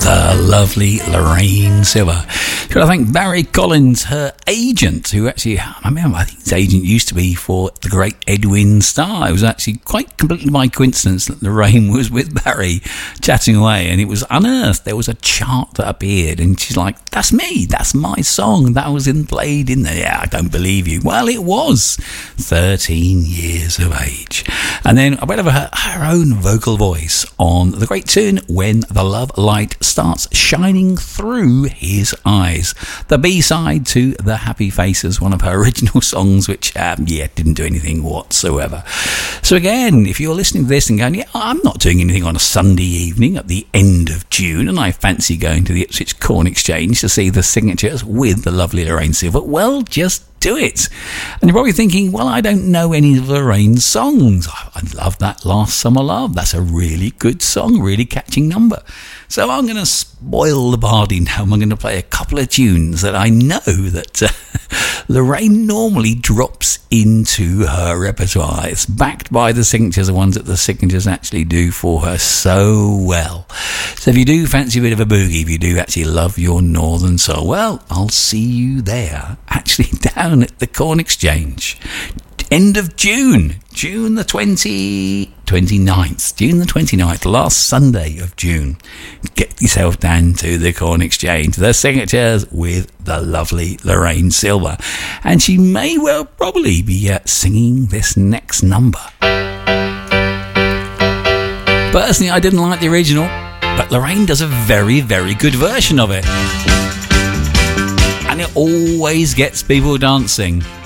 The lovely Lorraine Silver. Should I thank Barry Collins, her agent, who actually, I think his agent used to be for the great Edwin Starr. It was actually quite completely by coincidence that Lorraine was with Barry chatting away, and it was unearthed. There was a chart that appeared, and she's like, that's me, that's my song, that was played in there. Yeah, I don't believe you. Well, it was 13 years of age. And then I went over her own vocal voice on the great tune When the Love Light Starts Shining Through His Eyes, the B-side to The Happy Faces, one of her original songs, which didn't do anything whatsoever. So again, if you're listening to this and going, I'm not doing anything on a Sunday evening at the end of June, and I fancy going to the Ipswich Corn Exchange to see the signatures with the lovely Lorraine Silver, well, just do it. And you're probably thinking, well, I don't know any of Lorraine's songs. I love that Last Summer Love. That's a really good song, really catching number. So I'm going to spoil the party now. I'm going to play a couple of tunes that I know that Lorraine normally drops into her repertoire. It's backed by the signatures, the ones that the signatures actually do for her so well. So if you do fancy a bit of a boogie, if you do actually love your Northern Soul, well, I'll see you there, actually down at the Corn Exchange. End of June, June the 29th, last Sunday of June. Get yourself down to the Corn Exchange, the signatures with the lovely Lorraine Silver. And she may well probably be singing this next number. Personally, I didn't like the original, but Lorraine does a very, very good version of it. And it always gets people dancing.